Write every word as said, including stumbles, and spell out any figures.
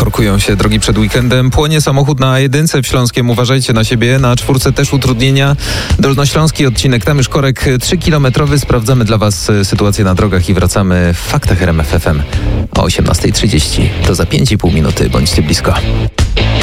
Korkują się drogi przed weekendem. Płonie samochód na jedynce w Śląskiem. Uważajcie na siebie. Na czwórce też utrudnienia. Dolnośląski odcinek Tamysz-Korek trzykilometrowy. Sprawdzamy dla Was sytuację na drogach i wracamy w Faktach R M F F M o osiemnasta trzydzieści. To za pięć i pół minuty. Bądźcie blisko.